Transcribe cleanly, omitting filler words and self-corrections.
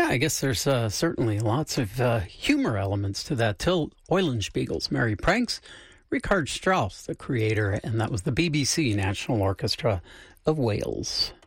Yeah, I guess there's certainly lots of humor elements to that. Till Eulenspiegel's Merry Pranks, Richard Strauss, the creator, and that was the BBC National Orchestra of Wales.